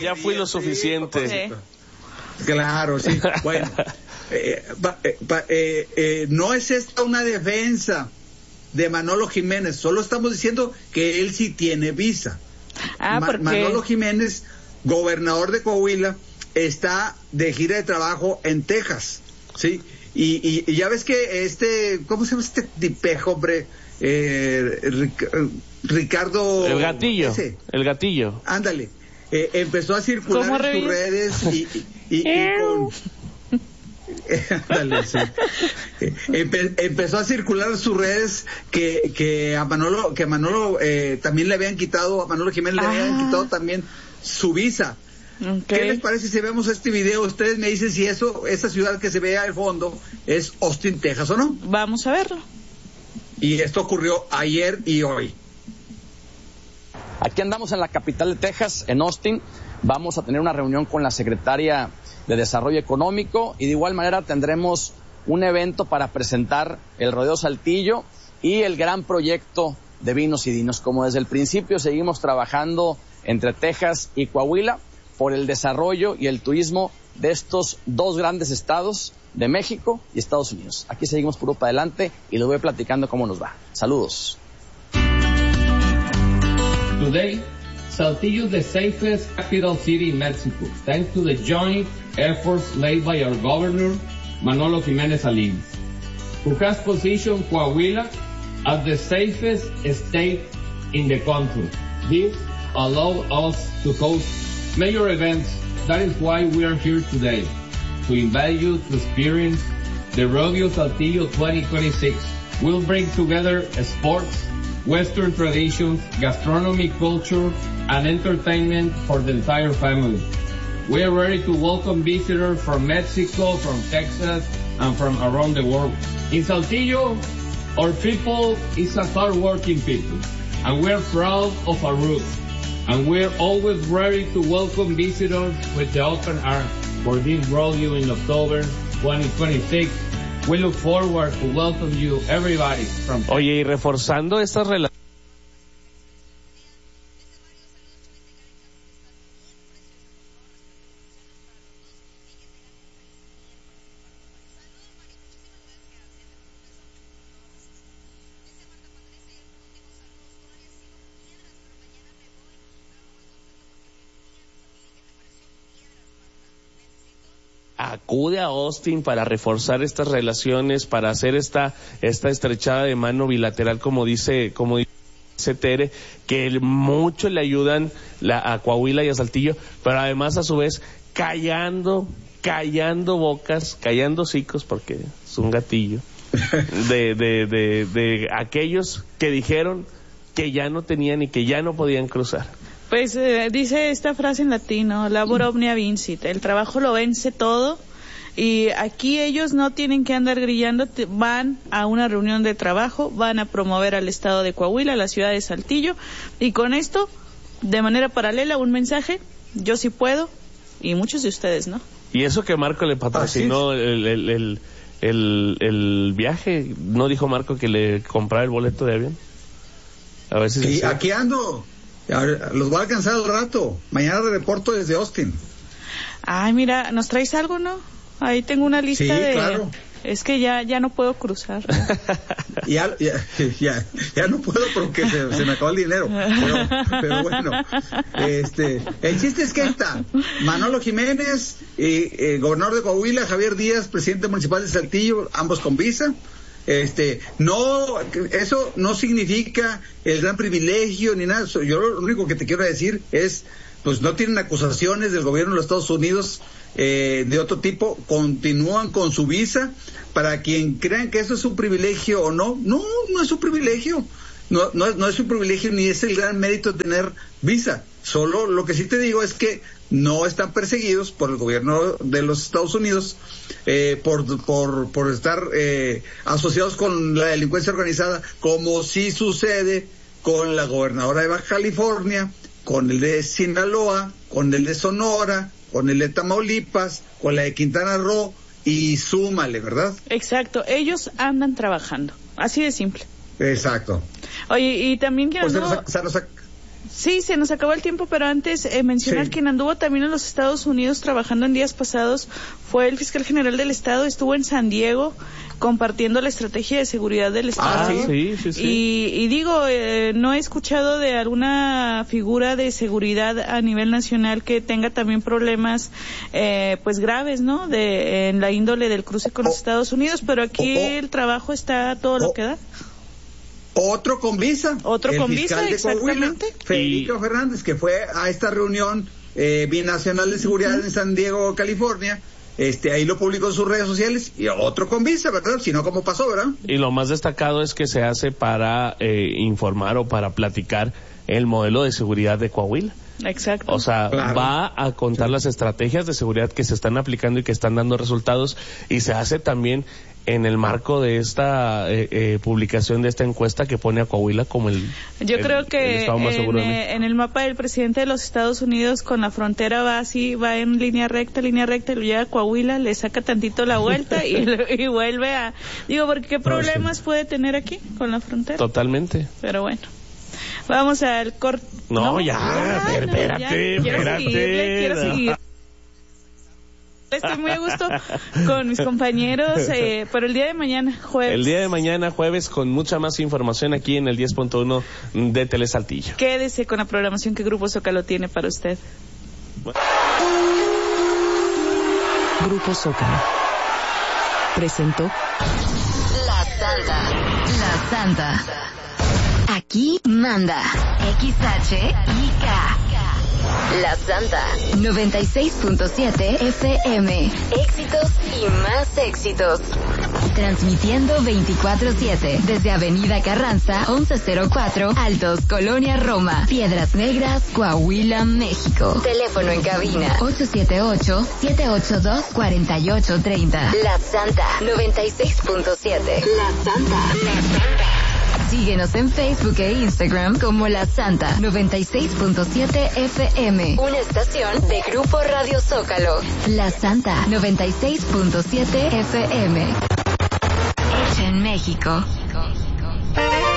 ya fui lo suficiente. Sí. Claro, sí. Bueno, no es esta una defensa de Manolo Jiménez, solo estamos diciendo que él sí tiene visa. Manolo Jiménez, gobernador de Coahuila, está de gira de trabajo en Texas, ¿sí? Y ya ves que ¿cómo se llama este tipejo, hombre? Ricardo... El Gatillo. El Gatillo. Ándale. Empezó a circular en sus redes y con... Dale, sí. Empezó a circular en sus redes que a Manolo también le habían quitado, a Manolo Jiménez le habían quitado también su visa. Okay. ¿Qué les parece si vemos este video? Ustedes me dicen si esa ciudad que se ve al fondo es Austin, Texas, ¿o no? Vamos a verlo. Y esto ocurrió ayer y hoy. Aquí andamos en la capital de Texas, en Austin. Vamos a tener una reunión con la secretaria de Desarrollo Económico y de igual manera tendremos un evento para presentar el Rodeo Saltillo y el gran proyecto de Vinos y Dinos. Como desde el principio seguimos trabajando entre Texas y Coahuila por el desarrollo y el turismo de estos dos grandes estados de México y Estados Unidos. Aquí seguimos puro para adelante y les voy platicando cómo nos va. Saludos. Today, Saltillo is the safest capital city in Mexico, thanks to the joint efforts led by our governor, Manolo Jiménez Salinas, who has positioned Coahuila as the safest state in the country. This allowed us to host major events. That is why we are here today, to invite you to experience the Rodeo Saltillo 2026. We'll bring together sports, Western traditions, gastronomy, culture, and entertainment for the entire family. We are ready to welcome visitors from Mexico, from Texas, and from around the world. In Saltillo, our people is a hard-working people, and we're proud of our roots. And we're always ready to welcome visitors with the open arms for this rodeo in October 2026. We look forward to welcome you, everybody, from... Oye, y reforzando estas relaciones... Acude a Austin para reforzar estas relaciones, para hacer esta estrechada de mano bilateral, como dice Tere, que mucho le ayudan a Coahuila y a Saltillo, pero además a su vez callando bocas, callando hocicos, porque es un gatillo, de aquellos que dijeron que ya no tenían y que ya no podían cruzar. Pues dice esta frase en latino, labor omnia vincit, el trabajo lo vence todo, y aquí ellos no tienen que andar grillando, van a una reunión de trabajo, van a promover al estado de Coahuila, a la ciudad de Saltillo, y con esto, de manera paralela, un mensaje, yo sí puedo, y muchos de ustedes, ¿no? Y eso que Marco le patrocinó el viaje, ¿no dijo Marco que le comprara el boleto de avión? A ver si sí, aquí ando. Los voy a alcanzar al rato. Mañana reporto desde Austin. Ay, mira, ¿nos traes algo, no? Ahí tengo una lista de... Claro. Es que ya no puedo cruzar. ya no puedo porque se me acabó el dinero. Pero bueno, el chiste es que está Manolo Jiménez, gobernador de Coahuila, Javier Díaz, presidente municipal de Saltillo, ambos con visa. No, eso no significa el gran privilegio ni nada. Yo lo único que te quiero decir es, pues no tienen acusaciones del gobierno de los Estados Unidos de otro tipo, continúan con su visa. Para quien crean que eso es un privilegio o no es un privilegio, no es un privilegio ni es el gran mérito de tener visa. Solo lo que sí te digo es que no están perseguidos por el gobierno de los Estados Unidos por estar asociados con la delincuencia organizada, como sí sucede con la gobernadora de Baja California, con el de Sinaloa, con el de Sonora, con el de Tamaulipas, con la de Quintana Roo, y súmale, ¿verdad? Exacto, ellos andan trabajando, así de simple. Exacto. Oye, y también quiero... Pues Sí, se nos acabó el tiempo, pero antes mencionar quien anduvo también en los Estados Unidos trabajando en días pasados fue el fiscal general del estado, estuvo en San Diego compartiendo la estrategia de seguridad del estado. Sí. Y digo, no he escuchado de alguna figura de seguridad a nivel nacional que tenga también problemas pues graves, ¿no? En la índole del cruce con los Estados Unidos, pero aquí el trabajo está todo lo que da. Otro con visa, fiscal de Coahuila, Federico Fernández, que fue a esta reunión binacional de seguridad en San Diego, California. Ahí lo publicó en sus redes sociales, y otro con visa, ¿verdad? Si no, ¿cómo pasó, verdad? Y lo más destacado es que se hace para informar o para platicar el modelo de seguridad de Coahuila. Exacto. O sea, va a contar las estrategias de seguridad que se están aplicando y que están dando resultados, y se hace también en el marco de esta publicación de esta encuesta que pone a Coahuila como creo que estado más seguro en el mapa del presidente de los Estados Unidos con la frontera va en línea recta, y lo llega a Coahuila, le saca tantito la vuelta y vuelve a... Digo, porque ¿qué problemas puede tener aquí con la frontera? Totalmente. Pero bueno. Vamos al corte. Espérate. Quiero seguir. Estoy muy a gusto con mis compañeros, pero el día de mañana, jueves. El día de mañana, jueves, con mucha más información aquí en el 10.1 de Telesaltillo. Quédese con la programación que Grupo Zócalo tiene para usted. Grupo Zócalo presentó La Santa. Aquí manda XHIK. La Santa 96.7 FM. Éxitos y más éxitos. Transmitiendo 24/7 desde Avenida Carranza 1104, Altos, Colonia Roma, Piedras Negras, Coahuila, México. Teléfono en cabina 878-782-4830. La Santa 96.7. La Santa. Síguenos en Facebook e Instagram como La Santa 96.7 FM. Una estación de Grupo Radio Zócalo. La Santa 96.7 FM. Hecha en México.